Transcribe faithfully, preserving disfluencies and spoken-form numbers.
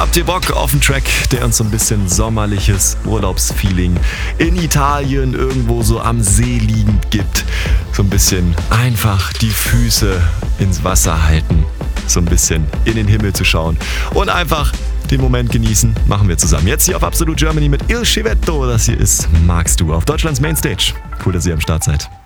Habt ihr Bock auf einen Track, der uns so ein bisschen sommerliches Urlaubsfeeling in Italien irgendwo so am See liegend gibt? So ein bisschen einfach die Füße ins Wasser halten, so ein bisschen in den Himmel zu schauen und einfach den Moment genießen, machen wir zusammen. Jetzt hier auf Absolute Germany mit Il Civetto. Das hier ist Magst du auf Deutschlands Mainstage. Cool, dass ihr am Start seid.